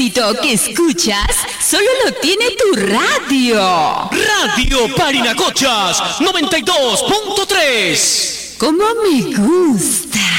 éxito que escuchas solo lo tiene tu radio. Radio Parinacochas 92.3. ¡Cómo me gusta!